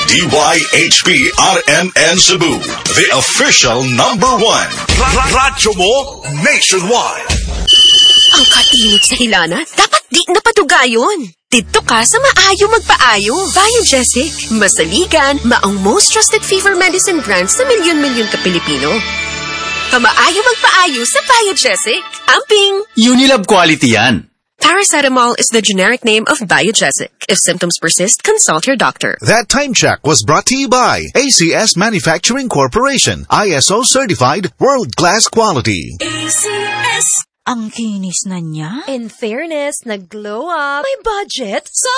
DYHP RMN Cebu, the official #1. Radyo mo nationwide. Ang kainit sa hilana, dapat di napatugayon. Dito ka sa maayo magpaayo. Biogesic, masaligan, maong most trusted fever medicine brand sa milyon-milyon ka Pilipino. Pamaayo magpaayo sa Biogesic. Amping! Unilab quality yan. Paracetamol is the generic name of Biogesic. If symptoms persist, consult your doctor. That time check was brought to you by ACS Manufacturing Corporation, ISO certified world-class quality. ACS. Ang kinis na niya. In fairness, nag-glow up. May budget. So